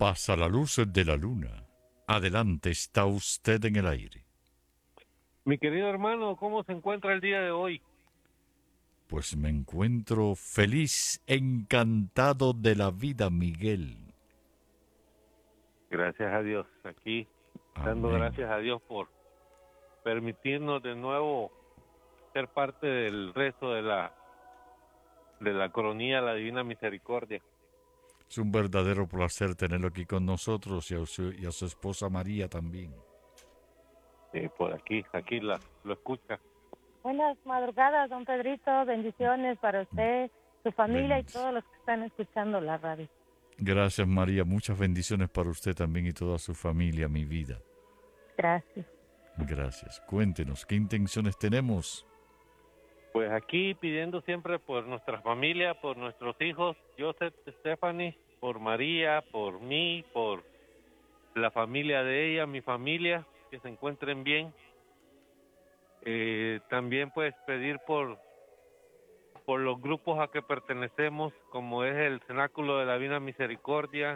Pasa la luz de la luna. Adelante, está usted en el aire. Mi querido hermano, ¿cómo se encuentra el día de hoy? Pues me encuentro feliz, encantado de la vida, Miguel. Gracias a Dios, aquí dando Amén. gracias a Dios por permitirnos de nuevo ser parte del resto de la coronía de la Divina Misericordia. Es un verdadero placer tenerlo aquí con nosotros y a su esposa María también. Por aquí lo escucha. Buenas madrugadas, don Pedrito. Bendiciones para usted, su familia y Bendiciones. todos los que están escuchando la radio. Gracias, María. Muchas bendiciones para usted también y toda su familia, mi vida. Gracias. Gracias. Cuéntenos, ¿qué intenciones tenemos? Pues aquí pidiendo siempre por nuestra familia, por nuestros hijos, Joseph, Stephanie, por María, por mí, por la familia de ella, mi familia, que se encuentren bien. También pues pedir por los grupos a que pertenecemos, como es el Cenáculo de la Divina Misericordia,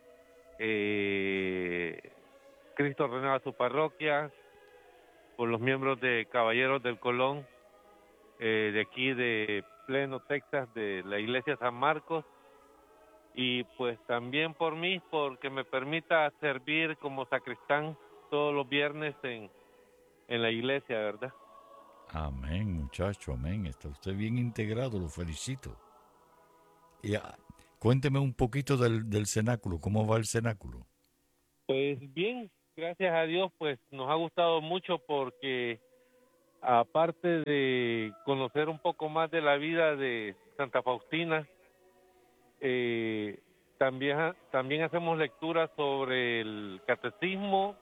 Cristo Renueva su parroquia, por los miembros de Caballeros del Colón, de aquí de Pleno, Texas, de la Iglesia San Marcos, y pues también por mí, porque me permita servir como sacristán todos los viernes en la iglesia, ¿verdad? Amén, muchacho, amén. Está usted bien integrado, lo felicito. Y cuénteme un poquito del cenáculo, ¿cómo va el cenáculo? Pues bien, gracias a Dios, pues nos ha gustado mucho porque aparte de conocer un poco más de la vida de Santa Faustina, también hacemos lecturas sobre el catecismo,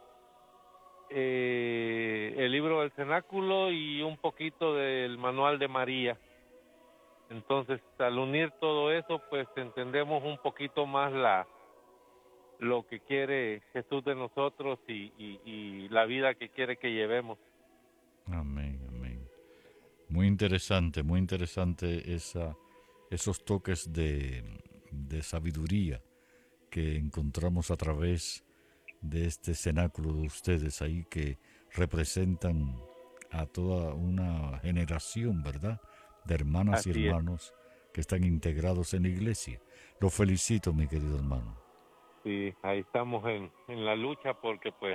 el libro del cenáculo y un poquito del manual de María. Entonces, al unir todo eso, pues entendemos un poquito más lo que quiere Jesús de nosotros y la vida que quiere que llevemos. Amén, amén. muy interesante esos toques de sabiduría que encontramos a través de este cenáculo de ustedes ahí que representan a toda una generación, ¿verdad? De hermanas y Así es. hermanos que están integrados en la iglesia. Lo felicito, mi querido hermano. Sí, ahí estamos en la lucha porque pues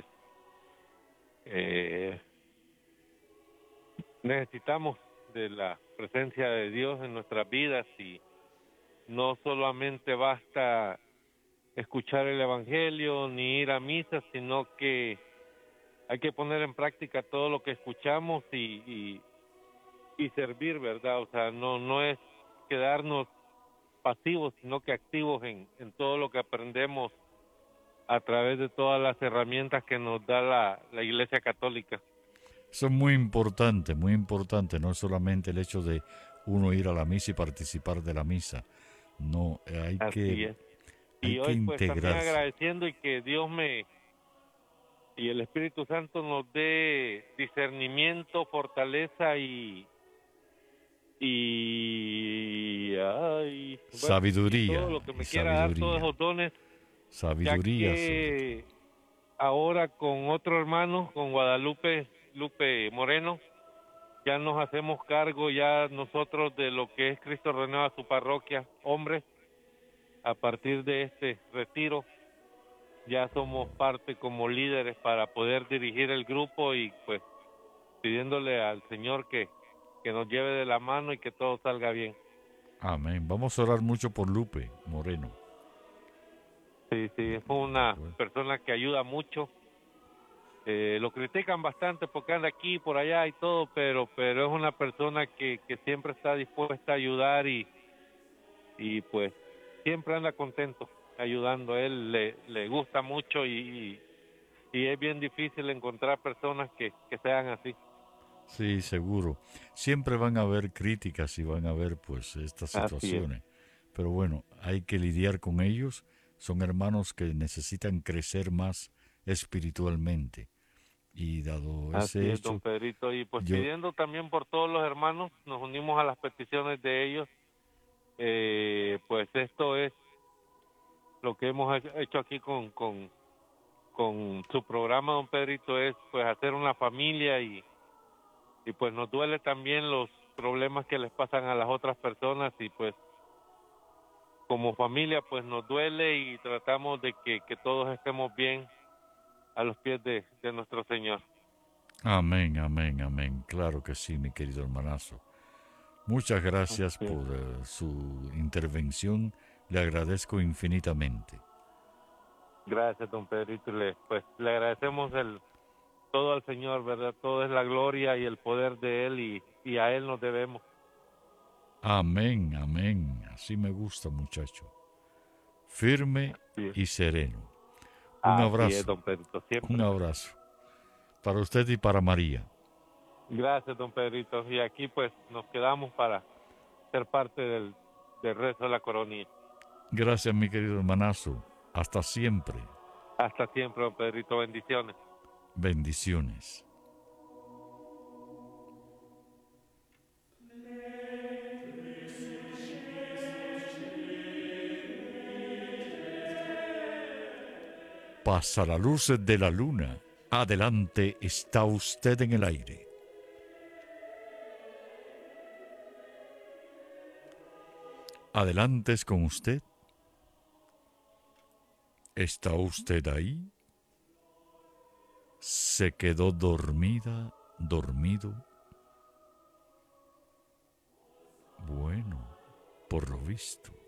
eh, necesitamos de la presencia de Dios en nuestras vidas y no solamente basta escuchar el Evangelio ni ir a misa, sino que hay que poner en práctica todo lo que escuchamos y servir, ¿verdad? O sea, no es quedarnos pasivos, sino que activos en todo lo que aprendemos a través de todas las herramientas que nos da la Iglesia Católica. Eso es muy importante, no es solamente el hecho de uno ir a la misa y participar de la misa, no, Así es. hay Y que hoy pues también integrarse. agradeciendo y que Dios y el Espíritu Santo nos dé discernimiento, fortaleza y todo Sabiduría lo que y me quiera dar, todos sabiduría, esos dones, ya sabiduría sobre todo. que ahora con otro hermano, con Lupe Moreno, ya nos hacemos cargo ya nosotros de lo que es Cristo Renueva su parroquia, hombres, a partir de este retiro, ya somos parte como líderes para poder dirigir el grupo y pues pidiéndole al Señor que nos lleve de la mano y que todo salga bien. Amén. Vamos a orar mucho por Lupe Moreno. Sí, sí, es ¿De una acuerdo? persona que ayuda mucho. Lo critican bastante porque anda aquí y por allá y todo, pero es una persona que siempre está dispuesta a ayudar y pues siempre anda contento ayudando. A él le gusta mucho y es bien difícil encontrar personas que sean así. Sí, seguro. Siempre van a haber críticas y van a haber pues estas Así es. situaciones. Pero bueno, hay que lidiar con ellos. Son hermanos que necesitan crecer más espiritualmente. Y dado Así ese es, don hecho, Pedrito. Y pues yo, pidiendo también por todos los hermanos, nos unimos a las peticiones de ellos. Pues esto es lo que hemos hecho aquí con su programa, don Pedrito, es pues hacer una familia y pues nos duele también los problemas que les pasan a las otras personas y pues como familia pues nos duele y tratamos de que todos estemos bien a los pies de nuestro Señor. Amén, amén, amén. Claro que sí, mi querido hermanazo. Muchas gracias Sí. por su intervención. Le agradezco infinitamente. Gracias, don Pedrito. Pues le agradecemos todo al Señor, ¿verdad? Todo es la gloria y el poder de Él y a Él nos debemos. Amén, amén. Así me gusta, muchacho. Firme Sí. y sereno. Un Así abrazo. es, don Pedrito, siempre. Un abrazo. Para usted y para María. Gracias, don Pedrito. Y aquí pues nos quedamos para ser parte del rezo de la coronilla. Gracias, mi querido hermanazo. Hasta siempre. Hasta siempre, don Pedrito. Bendiciones. Bendiciones. Pasa la luz de la luna. Adelante, está usted en el aire. Adelante es con usted. ¿Está usted ahí? ¿Se quedó dormida, dormido? Bueno, por lo visto.